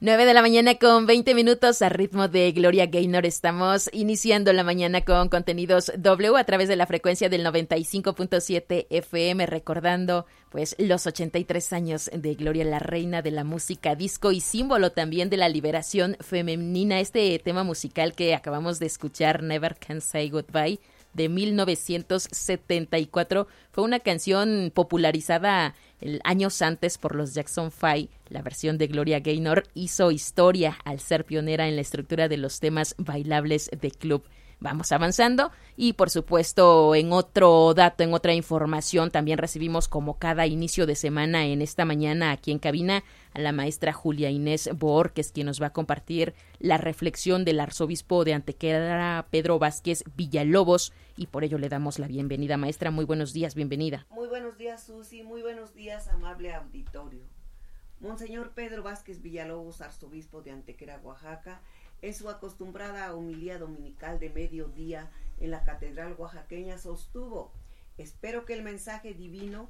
9 de la mañana con 20 minutos a ritmo de Gloria Gaynor. Estamos iniciando la mañana con contenidos W a través de la frecuencia del 95.7 FM, recordando pues los 83 años de Gloria, la reina de la música disco y símbolo también de la liberación femenina. Este tema musical que acabamos de escuchar, Never Can Say Goodbye, de 1974, fue una canción popularizada años antes por los Jackson 5. La versión de Gloria Gaynor hizo historia al ser pionera en la estructura de los temas bailables de club. Vamos avanzando y por supuesto en otro dato, en otra información, también recibimos como cada inicio de semana en esta mañana aquí en cabina a la maestra Julia Inés Borges, quien nos va a compartir la reflexión del arzobispo de Antequera, Pedro Vázquez Villalobos, y por ello le damos la bienvenida. Maestra, muy buenos días, bienvenida. Muy buenos días, Susi, muy buenos días, amable auditorio. Monseñor Pedro Vázquez Villalobos, arzobispo de Antequera, Oaxaca, en su acostumbrada homilía dominical de mediodía en la Catedral Oaxaqueña sostuvo: espero que el mensaje divino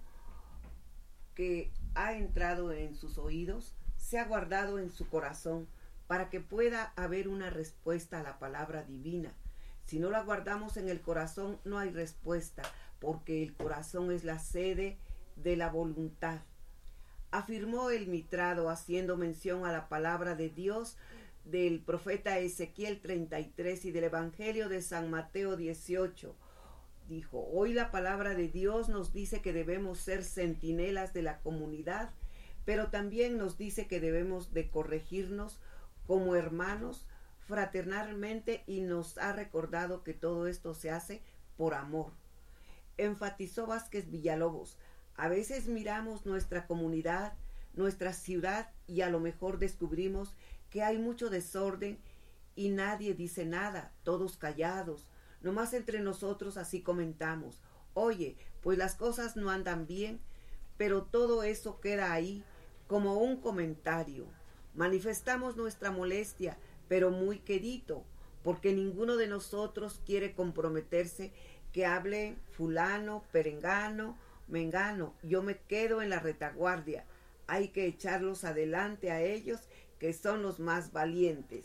que ha entrado en sus oídos sea guardado en su corazón para que pueda haber una respuesta a la palabra divina. Si no la guardamos en el corazón, no hay respuesta, porque el corazón es la sede de la voluntad. Afirmó el mitrado haciendo mención a la palabra de Dios del profeta Ezequiel 33 y del Evangelio de San Mateo 18. Dijo: hoy la palabra de Dios nos dice que debemos ser centinelas de la comunidad, pero también nos dice que debemos de corregirnos como hermanos fraternalmente, y nos ha recordado que todo esto se hace por amor. Enfatizó Vázquez Villalobos: a veces miramos nuestra comunidad, nuestra ciudad, y a lo mejor descubrimos que hay mucho desorden y nadie dice nada, todos callados, nomás entre nosotros así comentamos: oye, pues las cosas no andan bien, pero todo eso queda ahí como un comentario. Manifestamos nuestra molestia, pero muy quedito, porque ninguno de nosotros quiere comprometerse que hable fulano, perengano, mengano. Yo me quedo en la retaguardia. Hay que echarlos adelante a ellos, que son los más valientes.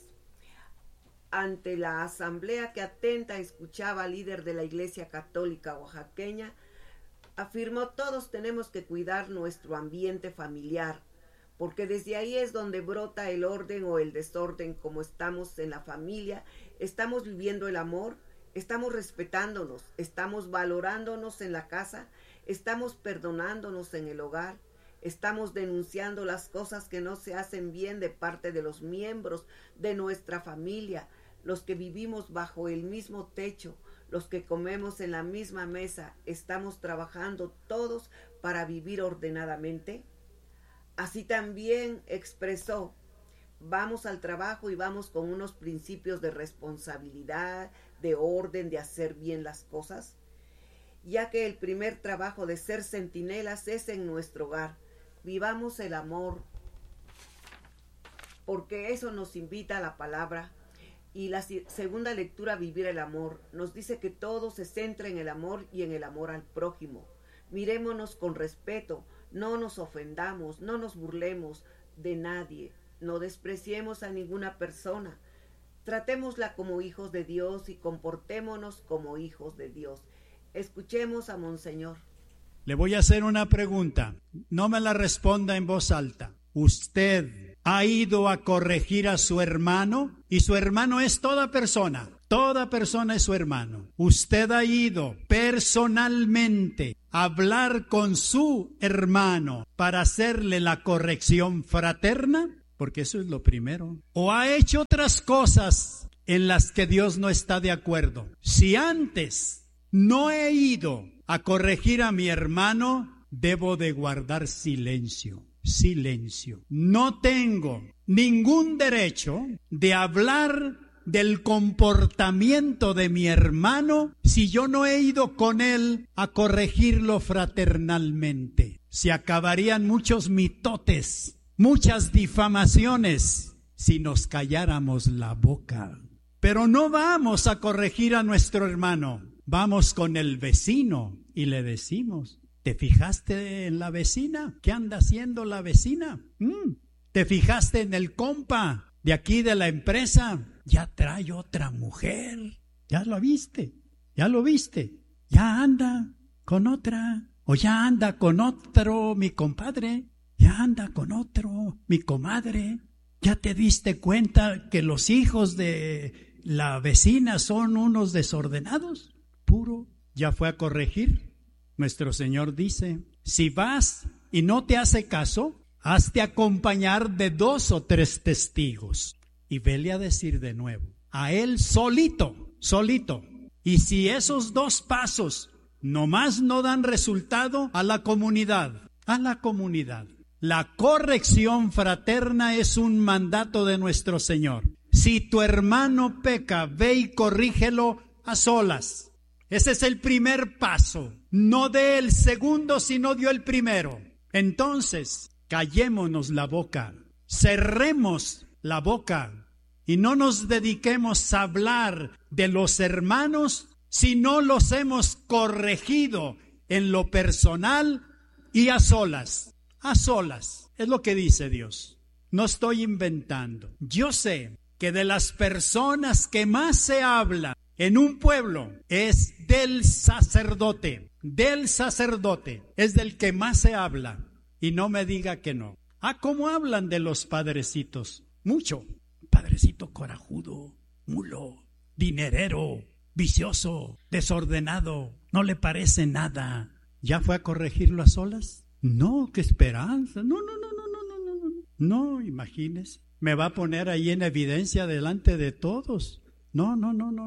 Ante la asamblea que atenta escuchaba al líder de la Iglesia Católica Oaxaqueña, afirmó: todos tenemos que cuidar nuestro ambiente familiar, porque desde ahí es donde brota el orden o el desorden. Como estamos en la familia, estamos viviendo el amor, estamos respetándonos, estamos valorándonos en la casa, estamos perdonándonos en el hogar, estamos denunciando las cosas que no se hacen bien de parte de los miembros de nuestra familia, los que vivimos bajo el mismo techo, los que comemos en la misma mesa. ¿Estamos trabajando todos para vivir ordenadamente? Así también expresó: vamos al trabajo y vamos con unos principios de responsabilidad, de orden, de hacer bien las cosas, ya que el primer trabajo de ser centinelas es en nuestro hogar. Vivamos el amor, porque eso nos invita a la palabra. Y la segunda lectura, vivir el amor, nos dice que todo se centra en el amor y en el amor al prójimo. Mirémonos con respeto, no nos ofendamos, no nos burlemos de nadie, no despreciemos a ninguna persona. Tratémosla como hijos de Dios y comportémonos como hijos de Dios. Escuchemos a Monseñor. Le voy a hacer una pregunta. No me la responda en voz alta. ¿Usted ha ido a corregir a su hermano? Y su hermano es toda persona. Toda persona es su hermano. ¿Usted ha ido personalmente a hablar con su hermano para hacerle la corrección fraterna? Porque eso es lo primero. ¿O ha hecho otras cosas en las que Dios no está de acuerdo? Si antes no he ido a corregir a mi hermano, debo de guardar silencio. Silencio. No tengo ningún derecho de hablar del comportamiento de mi hermano si yo no he ido con él a corregirlo fraternalmente. Se acabarían muchos mitotes, muchas difamaciones si nos calláramos la boca. Pero no vamos a corregir a nuestro hermano. Vamos con el vecino y le decimos: ¿te fijaste en la vecina? ¿Qué anda haciendo la vecina? Te fijaste en el compa de aquí de la empresa, ya trae otra mujer. Ya lo viste, ya anda con otra, o ya anda con otro mi compadre, ya anda con otro mi comadre. ¿Ya te diste cuenta que los hijos de la vecina son unos desordenados? Puro, ya fue a corregir. Nuestro Señor dice, si vas y no te hace caso, hazte acompañar de 2 o 3 testigos. Y vele a decir de nuevo, a él solito. Y si esos 2 pasos nomás no dan resultado, a la comunidad. La corrección fraterna es un mandato de nuestro Señor. Si tu hermano peca, ve y corrígelo a solas. Ese es el primer paso. No dé el segundo, sino dio el primero. Entonces, callémonos la boca, cerremos la boca y no nos dediquemos a hablar de los hermanos si no los hemos corregido en lo personal y a solas. A solas, es lo que dice Dios. No estoy inventando. Yo sé que de las personas que más se habla en un pueblo es del sacerdote. Es del que más se habla. Y no me diga que no. ¿Cómo hablan de los padrecitos? Mucho. Padrecito corajudo, mulo, dinerero, vicioso, desordenado, no le parece nada. ¿Ya fue a corregirlo a solas? No, qué esperanza. No, imagínese. Me va a poner ahí en evidencia delante de todos. No.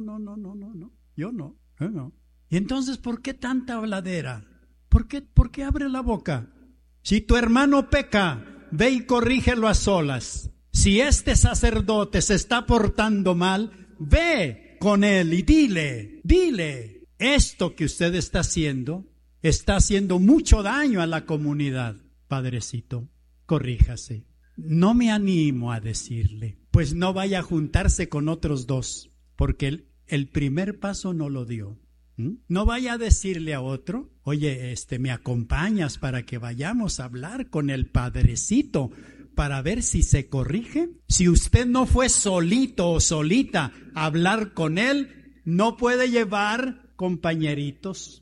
Yo no. Y entonces, ¿por qué tanta habladera? ¿Por qué abre la boca? Si tu hermano peca, ve y corrígelo a solas. Si este sacerdote se está portando mal, ve con él y dile, esto que usted está haciendo mucho daño a la comunidad. Padrecito, corríjase. No me animo a decirle, pues no vaya a juntarse con otros 2, porque el primer paso no lo dio. No vaya a decirle a otro, oye, me acompañas para que vayamos a hablar con el padrecito para ver si se corrige. Si usted no fue solito o solita a hablar con él, no puede llevar compañeritos.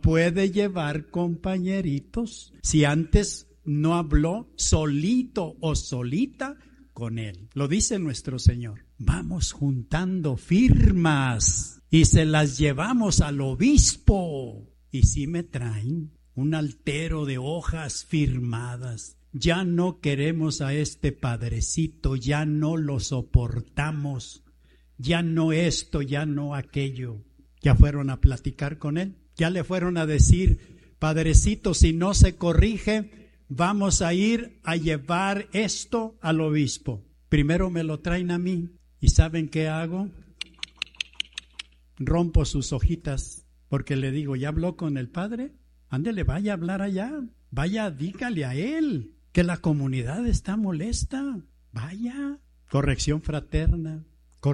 Si antes no habló solito o solita con él. Lo dice nuestro Señor. Vamos juntando firmas y se las llevamos al obispo. Y si me traen un altero de hojas firmadas. Ya no queremos a este padrecito, ya no lo soportamos, ya no esto, ya no aquello. Ya fueron a platicar con él, ya le fueron a decir, padrecito, si no se corrige, vamos a ir a llevar esto al obispo. Primero me lo traen a mí, ¿y saben qué hago? Rompo sus hojitas, porque le digo, ¿ya habló con el padre? Ándele, vaya a hablar allá, vaya, dígale a él que la comunidad está molesta. Vaya. Corrección fraterna.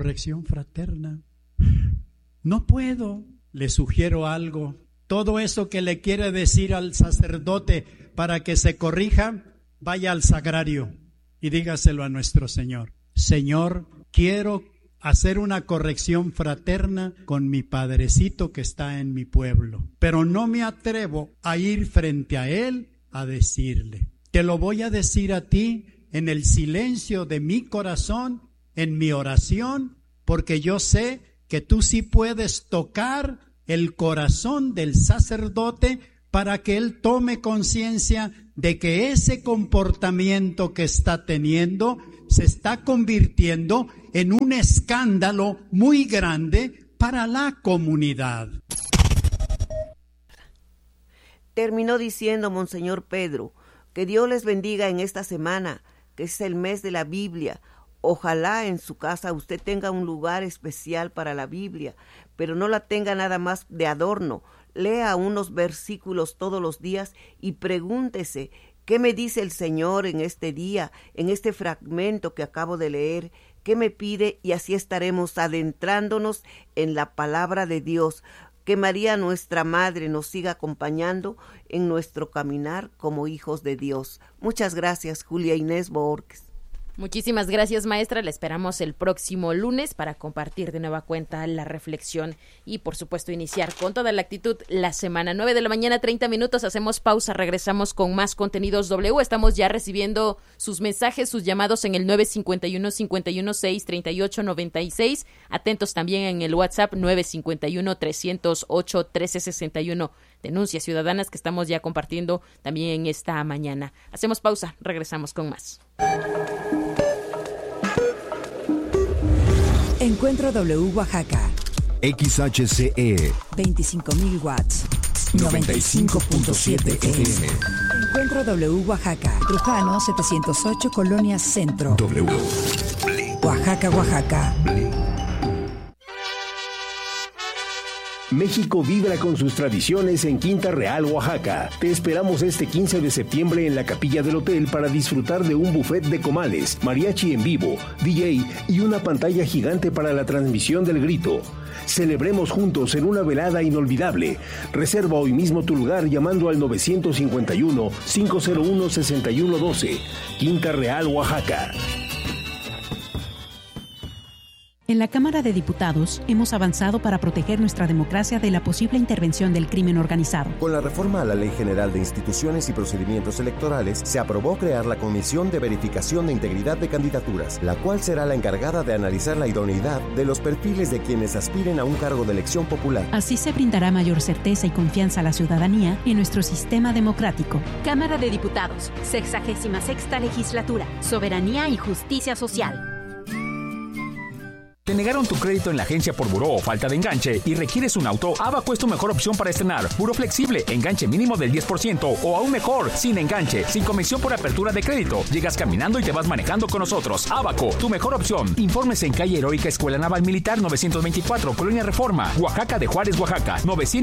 No puedo. Le sugiero algo. Todo eso que le quiere decir al sacerdote para que se corrija, vaya al sagrario y dígaselo a nuestro Señor. Señor, quiero hacer una corrección fraterna con mi padrecito que está en mi pueblo, pero no me atrevo a ir frente a él a decirle. Te lo voy a decir a ti en el silencio de mi corazón, en mi oración, porque yo sé que tú sí puedes tocar el corazón del sacerdote para que él tome conciencia de que ese comportamiento que está teniendo se está convirtiendo en un escándalo muy grande para la comunidad. Terminó diciendo Monseñor Pedro, que Dios les bendiga en esta semana, que es el mes de la Biblia. Ojalá en su casa usted tenga un lugar especial para la Biblia, pero no la tenga nada más de adorno. Lea unos versículos todos los días y pregúntese, ¿qué me dice el Señor en este día, en este fragmento que acabo de leer? ¿Qué me pide? Y así estaremos adentrándonos en la palabra de Dios. Que María, nuestra Madre, nos siga acompañando en nuestro caminar como hijos de Dios. Muchas gracias, Julia Inés Borges. Muchísimas gracias, maestra. La esperamos el próximo lunes para compartir de nueva cuenta la reflexión y, por supuesto, iniciar con toda la actitud la semana. 9 de la mañana, 30 minutos. Hacemos pausa, regresamos con más contenidos W. Estamos ya recibiendo sus mensajes, sus llamados en el 951-516-3896. Atentos también en el WhatsApp 951-308-1361. Denuncias ciudadanas que estamos ya compartiendo también en esta mañana. Hacemos pausa, regresamos con más. Encuentro W Oaxaca. XHCE 25.000 watts. 95.7 FM. Encuentro W Oaxaca. Trujano 708 Colonia Centro. W. Oaxaca, Oaxaca. México vibra con sus tradiciones en Quinta Real, Oaxaca. Te esperamos este 15 de septiembre en la capilla del hotel para disfrutar de un buffet de comales, mariachi en vivo, DJ y una pantalla gigante para la transmisión del grito. Celebremos juntos en una velada inolvidable. Reserva hoy mismo tu lugar llamando al 951-501-6112. Quinta Real, Oaxaca. En la Cámara de Diputados hemos avanzado para proteger nuestra democracia de la posible intervención del crimen organizado. Con la reforma a la Ley General de Instituciones y Procedimientos Electorales, se aprobó crear la Comisión de Verificación de Integridad de Candidaturas, la cual será la encargada de analizar la idoneidad de los perfiles de quienes aspiren a un cargo de elección popular. Así se brindará mayor certeza y confianza a la ciudadanía en nuestro sistema democrático. Cámara de Diputados, 66ª Legislatura, Soberanía y Justicia Social. ¿Te negaron tu crédito en la agencia por buró o falta de enganche y requieres un auto? Abaco es tu mejor opción para estrenar. Buró flexible, enganche mínimo del 10% o aún mejor, sin enganche, sin comisión por apertura de crédito. Llegas caminando y te vas manejando con nosotros. Abaco, tu mejor opción. Informes en calle Heroica Escuela Naval Militar 924, Colonia Reforma, Oaxaca de Juárez, Oaxaca,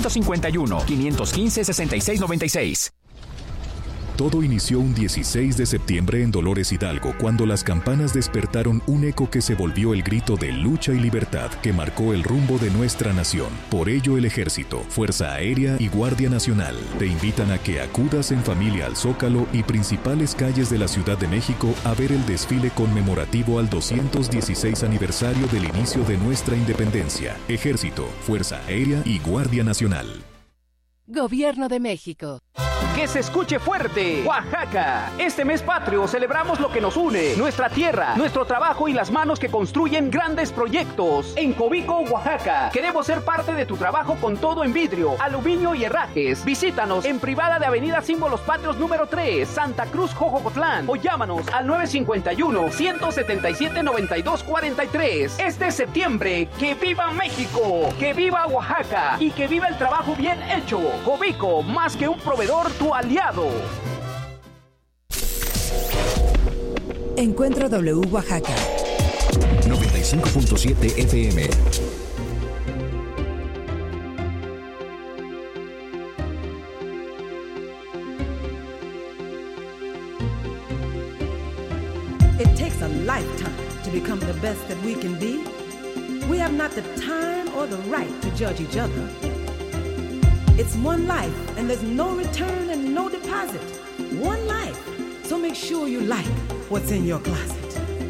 951-515-6696. Todo inició un 16 de septiembre en Dolores Hidalgo, cuando las campanas despertaron un eco que se volvió el grito de lucha y libertad que marcó el rumbo de nuestra nación. Por ello, el Ejército, Fuerza Aérea y Guardia Nacional te invitan a que acudas en familia al Zócalo y principales calles de la Ciudad de México a ver el desfile conmemorativo al 216 aniversario del inicio de nuestra independencia. Ejército, Fuerza Aérea y Guardia Nacional. Gobierno de México. Que se escuche fuerte, Oaxaca. Este mes patrio celebramos lo que nos une, nuestra tierra, nuestro trabajo y las manos que construyen grandes proyectos. En Cobico, Oaxaca, queremos ser parte de tu trabajo con todo en vidrio, aluminio y herrajes. Visítanos en privada de Avenida Símbolos Patrios número 3, Santa Cruz, Jojocotlán, o llámanos al 951-177-9243. Este septiembre, que viva México, que viva Oaxaca y que viva el trabajo bien hecho. Cobico, más que un proveedor, tu aliado. Encuentro W Oaxaca. 95.7 FM. It takes a lifetime to become the best that we can be. We have not the time or the right to judge each other. It's one life, and there's no return and no deposit. One life. So make sure you like what's in your closet.